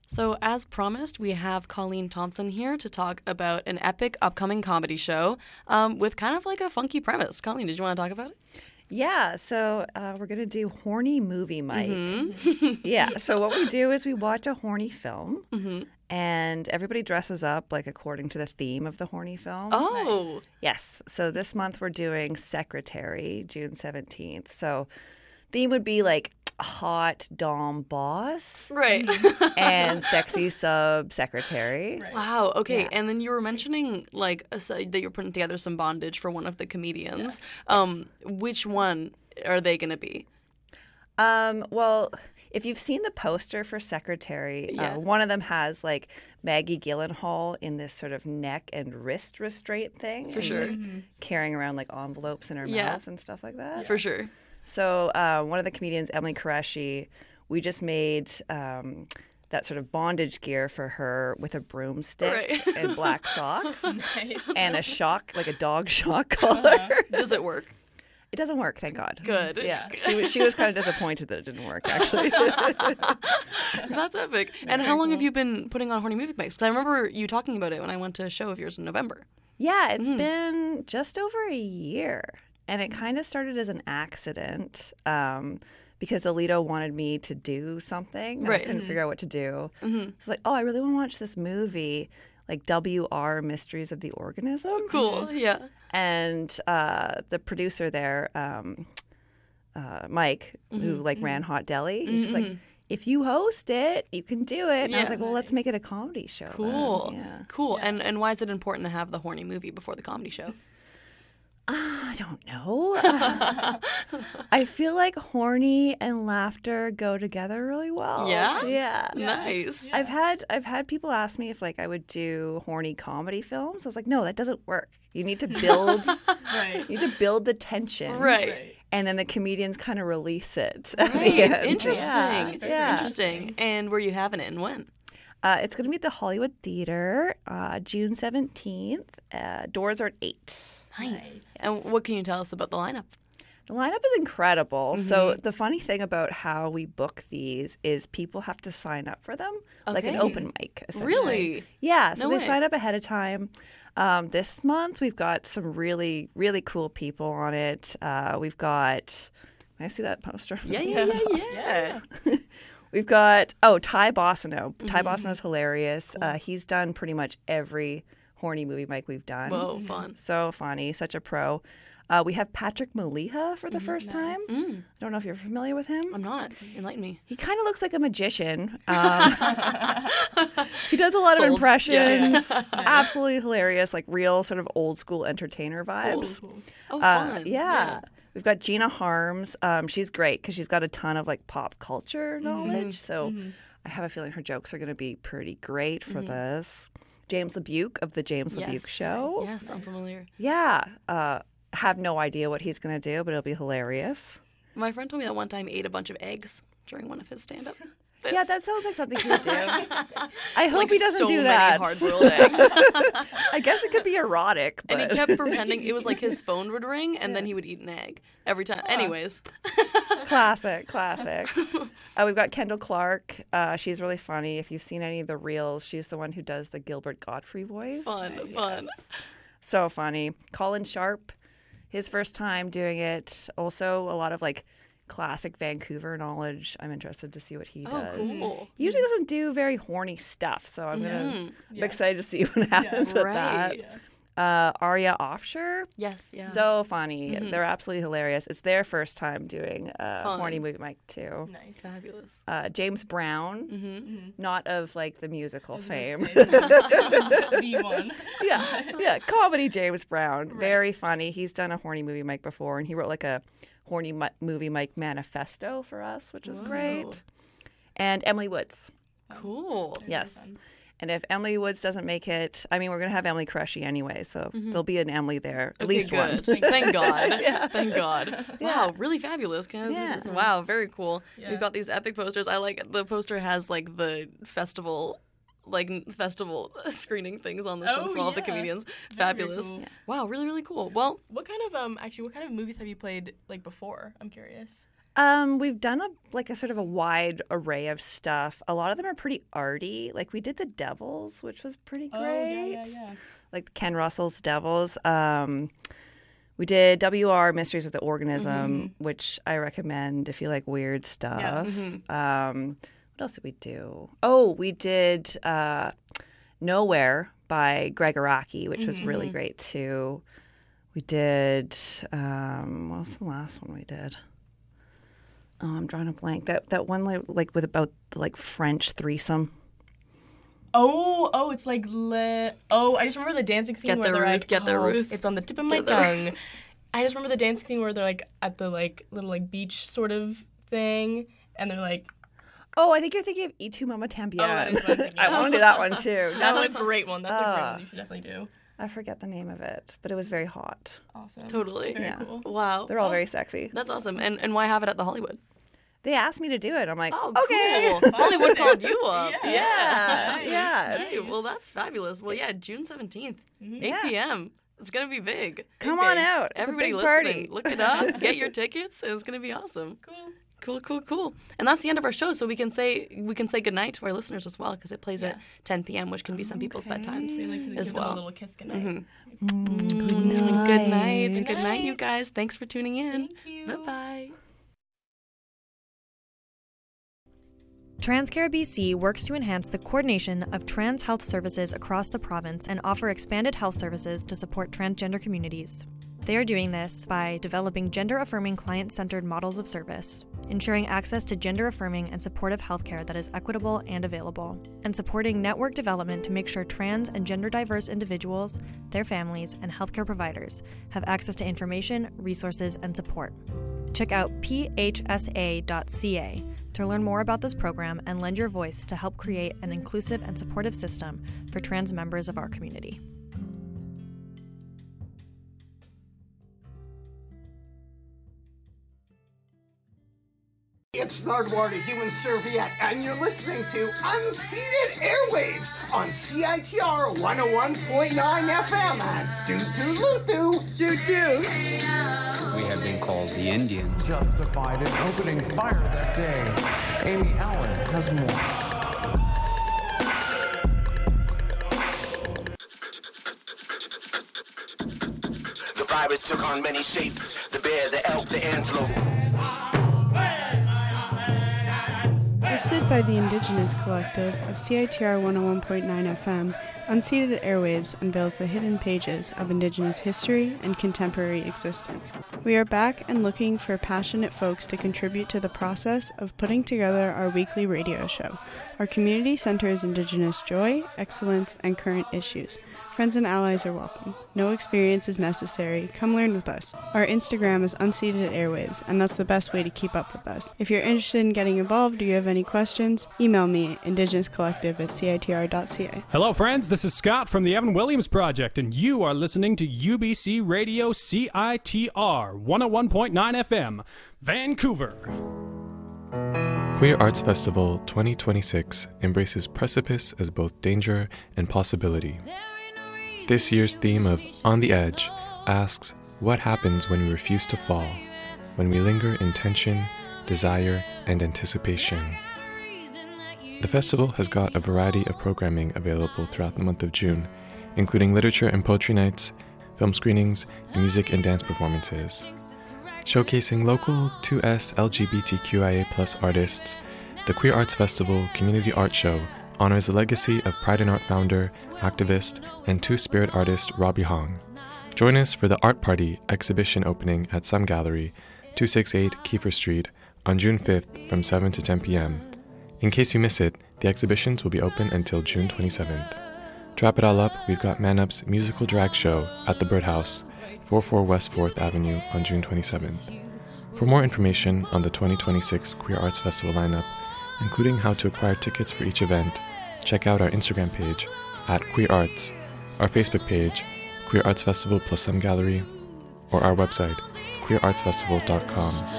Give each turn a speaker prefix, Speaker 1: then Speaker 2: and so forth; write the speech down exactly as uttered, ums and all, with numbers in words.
Speaker 1: So, as promised, we have Colleen Thompson here to talk about an epic upcoming comedy show um, with kind of like a funky premise. Colleen, did you want to talk about it?
Speaker 2: Yeah, so uh, we're going to do Horny Movie Mike.
Speaker 1: Mm-hmm.
Speaker 2: Yeah, so what we do is we watch a horny film,
Speaker 1: Mm-hmm.
Speaker 2: and everybody dresses up like according to the theme of the horny film.
Speaker 1: Oh,
Speaker 3: Nice.
Speaker 2: Yes, so this month we're doing Secretary, June seventeenth. So theme would be like hot dom boss
Speaker 1: right.
Speaker 2: and sexy sub secretary.
Speaker 3: Right.
Speaker 1: Wow. Okay.
Speaker 2: Yeah.
Speaker 1: And then you were mentioning like a, that you're putting together some bondage for one of the comedians. Um, which one are they going to be?
Speaker 2: Um, well, if you've seen the poster for Secretary,
Speaker 1: Yeah.
Speaker 2: uh, one of them has like Maggie Gyllenhaal in this sort of neck and wrist restraint thing.
Speaker 1: For
Speaker 2: and,
Speaker 1: sure.
Speaker 2: like, carrying around like envelopes in her
Speaker 1: Yeah.
Speaker 2: mouth and stuff like that.
Speaker 1: For sure.
Speaker 2: So uh, one of the comedians, Emily Qureshi, we just made um, that sort of bondage gear for her with a broomstick
Speaker 1: Right.
Speaker 2: and black socks
Speaker 3: Nice.
Speaker 2: and a shock, like a dog shock collar.
Speaker 1: Does it work?
Speaker 2: It doesn't work, thank God.
Speaker 1: Good.
Speaker 2: Yeah, she was she was kind of disappointed that it didn't work, actually.
Speaker 1: That's epic. And how long have you been putting on Horny Movie Mix? Because I remember you talking about it when I went to a show of yours in November.
Speaker 2: Yeah, it's
Speaker 1: Mm.
Speaker 2: been just over a year. And it kind of started as an accident um, because Alito wanted me to do something. And
Speaker 1: Right.
Speaker 2: I couldn't
Speaker 3: Mhm.
Speaker 2: figure out what to do.
Speaker 1: Mm-hmm.
Speaker 2: It's like, oh, I really want to watch this movie, like W R Mysteries of the Organism.
Speaker 1: Cool. Yeah.
Speaker 2: And uh, the producer there, um, uh, Mike, who
Speaker 1: Mhm.
Speaker 2: like ran Hot Deli, he's just like,
Speaker 1: Mhm.
Speaker 2: if you host it, you can do it. And I was
Speaker 1: Yeah.
Speaker 2: like, well, let's make it a comedy show. then."
Speaker 1: Cool.
Speaker 2: Yeah.
Speaker 1: Cool.
Speaker 3: Yeah.
Speaker 1: And and why is it important to have the horny movie before the comedy show?
Speaker 2: I don't know. I feel like horny and laughter go together really well.
Speaker 1: Yeah?
Speaker 2: Yeah.
Speaker 1: Nice.
Speaker 3: Yeah.
Speaker 2: I've had I've had people ask me if like I would do horny comedy films. I was like, no, that doesn't work. You need to build
Speaker 3: Right.
Speaker 2: you need to build the tension.
Speaker 1: Right.
Speaker 3: Right.
Speaker 2: And then the comedians kind of release it. at the
Speaker 1: Right.
Speaker 2: end.
Speaker 1: Interesting.
Speaker 2: Yeah.
Speaker 3: Very
Speaker 2: yeah.
Speaker 1: Interesting. And where you having it and when?
Speaker 2: Uh, it's going to be at the Hollywood Theater, uh, June seventeenth. Uh, doors are at eight.
Speaker 3: Nice.
Speaker 1: And what can you tell us about the lineup?
Speaker 2: The lineup is incredible. So
Speaker 1: Mm-hmm.
Speaker 2: the funny thing about how we book these is people have to sign up for them, like an
Speaker 1: Okay.
Speaker 2: open mic. essentially.
Speaker 1: Really?
Speaker 2: Yeah. So
Speaker 1: No
Speaker 2: they
Speaker 1: way.
Speaker 2: sign up ahead of time. Um, this month we've got some really, really cool people on it. Uh, we've got. Can I see that poster?
Speaker 1: Yeah, yeah, yeah, yeah.
Speaker 2: We've got oh Ty Bossino.
Speaker 1: Mm-hmm.
Speaker 2: Ty Bossino's hilarious. Uh, he's done pretty much every horny movie mic we've done.
Speaker 1: Whoa, fun.
Speaker 2: So funny, such a pro. Uh, we have Patrick Maliha for the first time.
Speaker 1: Mm,
Speaker 2: I don't know if you're familiar with him.
Speaker 1: I'm not. Enlighten me.
Speaker 2: He kind of looks like a magician. Um, he does a lot of
Speaker 1: Sold.
Speaker 2: impressions.
Speaker 1: Yeah,
Speaker 2: Absolutely hilarious, like real sort of old school entertainer vibes.
Speaker 3: Cool.
Speaker 1: Oh,
Speaker 2: Uh,
Speaker 1: fun.
Speaker 2: yeah. We've got Gina Harms. Um, she's great because she's got a ton of like pop culture knowledge. So I have a feeling her jokes are going to be pretty great for this. James LeBuke of the James
Speaker 1: Yes.
Speaker 2: LeBuke Show.
Speaker 1: Yes, I'm familiar.
Speaker 2: Yeah. Uh, have no idea what he's going to do, but it'll be hilarious.
Speaker 1: My friend told me that one time he ate a bunch of eggs during one of his stand-up.
Speaker 2: Yeah, that sounds like something he would do. I hope
Speaker 1: like
Speaker 2: he doesn't
Speaker 1: so
Speaker 2: do
Speaker 1: many
Speaker 2: that.
Speaker 1: hard-boiled eggs.
Speaker 2: I guess it could be erotic, but
Speaker 1: And he kept pretending it was like his phone would ring, and then he would eat an egg every time. Anyways,
Speaker 2: classic, classic. Uh, we've got Kendall Clark. Uh, she's really funny. If you've seen any of the reels, she's the one who does the Gilbert Gottfried voice.
Speaker 1: fun, fun.
Speaker 2: So funny. Colin Sharp, his first time doing it. Also, a lot of like classic Vancouver knowledge. I'm interested to see what he
Speaker 1: Oh,
Speaker 2: does.
Speaker 1: cool.
Speaker 2: He usually doesn't do very horny stuff, so I'm gonna.
Speaker 1: Mhm.
Speaker 2: I'm
Speaker 3: Yeah.
Speaker 2: excited to see what happens with
Speaker 1: Right.
Speaker 2: that.
Speaker 3: Yeah.
Speaker 2: Uh, Aria Offshore,
Speaker 1: Yes, yeah.
Speaker 2: so funny.
Speaker 1: Mhm.
Speaker 2: They're absolutely hilarious. It's their first time doing uh,
Speaker 1: Fun.
Speaker 2: horny movie mic too.
Speaker 3: Nice.
Speaker 1: Fabulous.
Speaker 2: Uh, James Brown,
Speaker 1: Mm-hmm.
Speaker 3: Mhm.
Speaker 2: not of like the musical
Speaker 3: I was
Speaker 2: fame.
Speaker 3: about to say, the one.
Speaker 2: yeah, yeah, comedy James Brown, very funny. He's done a horny movie mic before, and he wrote like a horny mi- movie mic manifesto for us, which is
Speaker 1: Whoa.
Speaker 2: great. And Emily Woods,
Speaker 1: Cool.
Speaker 3: Very
Speaker 2: yes.
Speaker 3: fun.
Speaker 2: And if Emily Woods doesn't make it, I mean, we're gonna have Emily Crushy anyway, so there'll be an Emily there, at
Speaker 1: Okay,
Speaker 2: least one.
Speaker 1: good. Thank, thank God.
Speaker 2: Yeah.
Speaker 1: Thank God.
Speaker 2: Yeah.
Speaker 1: Wow, really fabulous, guys.
Speaker 2: Yeah.
Speaker 1: Wow, very cool.
Speaker 3: Yeah.
Speaker 1: We've got these epic posters. I like the poster has like the festival like n- festival screening things on this one
Speaker 3: Oh,
Speaker 1: for all the
Speaker 3: yeah.
Speaker 1: comedians.
Speaker 3: Very
Speaker 1: Fabulous.
Speaker 3: cool.
Speaker 1: Wow, really, really cool. Well,
Speaker 3: What kind of um actually what kind of movies have you played like before? I'm curious.
Speaker 2: Um, we've done a like a sort of a wide array of stuff. A lot of them are pretty arty. Like we did the Devils, which was pretty great.
Speaker 3: Oh, yeah, yeah, yeah.
Speaker 2: Like Ken Russell's Devils. Um, we did W R Mysteries of the Organism,
Speaker 3: Mm-hmm.
Speaker 2: which I recommend if you like weird stuff.
Speaker 3: Mm-hmm.
Speaker 2: Um, what else did we do? Oh, we did uh, Nowhere by Greg Araki, which was really
Speaker 3: Mm-hmm.
Speaker 2: great too. We did. Um, what was the last one we did? Oh, I'm drawing a blank. That that one like, like with about the like French threesome.
Speaker 3: Oh, oh, it's like le- oh, I just remember the dancing scene
Speaker 1: Get
Speaker 3: where
Speaker 1: the
Speaker 3: they're
Speaker 1: Ruth,
Speaker 3: like,
Speaker 1: get the
Speaker 3: oh,
Speaker 1: Ruth.
Speaker 3: it's on the tip of my
Speaker 1: Get the
Speaker 3: tongue. I just remember the dancing scene where they're like at the like little like beach sort of thing, and they're like,
Speaker 2: Oh, I think you're thinking of E two Mama Tambien.
Speaker 3: Oh, that is what I'm thinking
Speaker 2: I
Speaker 3: of.
Speaker 2: want to do that one too.
Speaker 3: that's
Speaker 2: No,
Speaker 3: a
Speaker 2: it's,
Speaker 3: great one. That's a great
Speaker 2: Ah.
Speaker 3: one. You should definitely do.
Speaker 2: I forget the name of it, but it was very hot.
Speaker 3: Awesome.
Speaker 1: Totally.
Speaker 3: Very
Speaker 2: Yeah.
Speaker 3: cool.
Speaker 1: Wow.
Speaker 2: They're all very sexy.
Speaker 1: That's awesome. And and why have it at the Hollywood?
Speaker 2: They asked me to do it. I'm like,
Speaker 1: Oh,
Speaker 2: okay.
Speaker 1: cool. Hollywood called you up.
Speaker 3: Yeah.
Speaker 2: Yeah,
Speaker 3: Nice,
Speaker 2: yeah.
Speaker 3: nice.
Speaker 1: Hey, well, that's fabulous. Well, yeah, June seventeenth, eight
Speaker 2: Yeah.
Speaker 1: p.m. It's going to be big.
Speaker 2: Come
Speaker 3: Big
Speaker 2: on
Speaker 3: day.
Speaker 2: out. It's
Speaker 1: Everybody
Speaker 2: a big
Speaker 1: listening,
Speaker 2: party.
Speaker 1: look it up, get your tickets, and it's going to be awesome.
Speaker 3: Cool.
Speaker 1: Cool, cool, cool. And that's the end of our show. So we can say we can say goodnight to our listeners as well because it plays at
Speaker 3: Yeah.
Speaker 1: ten p.m., which can be some people's bedtimes.
Speaker 3: So you like to
Speaker 1: As
Speaker 3: give
Speaker 1: well.
Speaker 3: them a little kiss goodnight.
Speaker 1: Mm-hmm.
Speaker 2: Mm,
Speaker 1: Good
Speaker 2: good
Speaker 1: night. Good night.
Speaker 2: night.
Speaker 1: Good night, you guys. Thanks for tuning in.
Speaker 3: Thank you.
Speaker 1: Bye bye.
Speaker 4: TransCare B C works to enhance the coordination of trans health services across the province and offer expanded health services to support transgender communities. They are doing this by developing gender-affirming client-centered models of service, ensuring access to gender-affirming and supportive healthcare that is equitable and available, and supporting network development to make sure trans and gender-diverse individuals, their families, and healthcare providers have access to information, resources, and support. Check out p h s a dot c a to learn more about this program and lend your voice to help create an inclusive and supportive system for trans members of our community.
Speaker 5: It's Nardwar, the Human Serviette, and you're listening to Unceded Airwaves on C I T R one oh one point nine F M and doo-doo-loo-doo, doo-doo.
Speaker 6: We have been called the Indians.
Speaker 7: Justified in opening fire that day. Amy Allen has more.
Speaker 8: The virus took on many shapes. The bear, the elk, the antelope.
Speaker 9: Hosted by the Indigenous Collective of C I T R one oh one point nine F M, Unceded Airwaves unveils the hidden pages of Indigenous history and contemporary existence. We are back and looking for passionate folks to contribute to the process of putting together our weekly radio show. Our community centers Indigenous joy, excellence, and current issues. Friends and allies are welcome. No experience is necessary. Come learn with us. Our Instagram is Unceded Airwaves, and that's the best way to keep up with us. If you're interested in getting involved or you have any questions, email me at indigenouscollective at c i t r dot c a.
Speaker 10: Hello, friends. This is Scott from the Evan Williams Project, and you are listening to U B C Radio C I T R one oh one point nine F M, Vancouver.
Speaker 11: Queer Arts Festival twenty twenty-six embraces precipice as both danger and possibility. This year's theme of On the Edge asks what happens when we refuse to fall, when we linger in tension, desire, and anticipation. The festival has got a variety of programming available throughout the month of June, including literature and poetry nights, film screenings, and music and dance performances. Showcasing local two S L G B T Q I A plus artists, the Queer Arts Festival Community Art Show honors the legacy of Pride and Art founder, activist, and two-spirit artist Robbie Hong. Join us for the Art Party exhibition opening at Some Gallery, two sixty-eight Kiefer Street, on June fifth from seven to ten p.m. In case you miss it, the exhibitions will be open until June twenty-seventh. To wrap it all up, we've got Man Up's musical drag show at the Birdhouse, forty-four West fourth Avenue on June twenty-seventh. For more information on the twenty twenty-six Queer Arts Festival lineup, including how to acquire tickets for each event, check out our Instagram page at Queer Arts, our Facebook page, Queer Arts Festival plus Some Gallery, or our website, queer arts festival dot com.